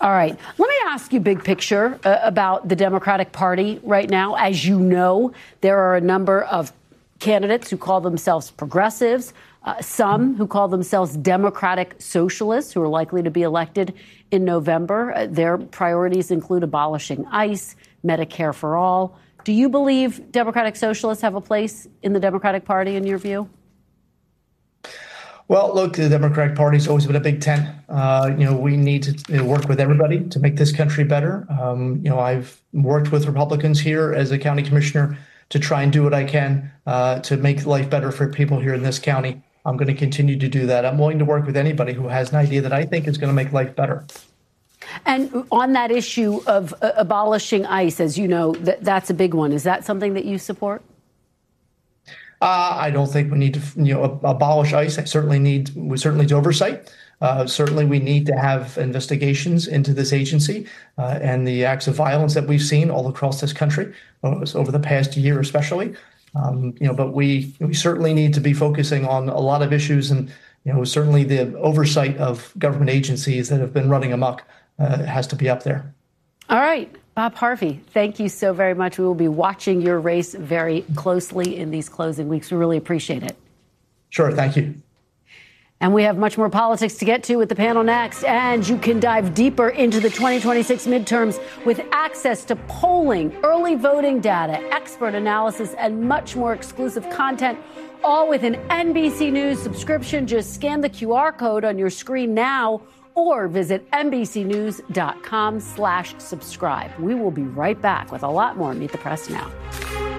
All right. Let me ask you big picture about the Democratic Party right now. As you know, there are a number of candidates who call themselves progressives, some who call themselves democratic socialists who are likely to be elected in November. Their priorities include abolishing ICE, Medicare for all. Do you believe democratic socialists have a place in the Democratic Party, in your view? Well, look, the Democratic Party has always been a big tent. We need to work with everybody to make this country better. I've worked with Republicans here as a county commissioner to try and do what I can to make life better for people here in this county. I'm going to continue to do that. I'm willing to work with anybody who has an idea that I think is going to make life better. And on that issue of abolishing ICE, as you know, that's a big one. Is that something that you support? I don't think we need to, abolish ICE. We certainly need oversight. Certainly, we need to have investigations into this agency and the acts of violence that we've seen all across this country over the past year, especially. But we certainly need to be focusing on a lot of issues, and certainly the oversight of government agencies that have been running amok has to be up there. All right. Bob Harvey, thank you so very much. We will be watching your race very closely in these closing weeks. We really appreciate it. Sure. Thank you. And we have much more politics to get to with the panel next. And you can dive deeper into the 2026 midterms with access to polling, early voting data, expert analysis, and much more exclusive content, all with an NBC News subscription. Just scan the QR code on your screen now or visit NBCnews.com/subscribe. We will be right back with a lot more Meet the Press Now.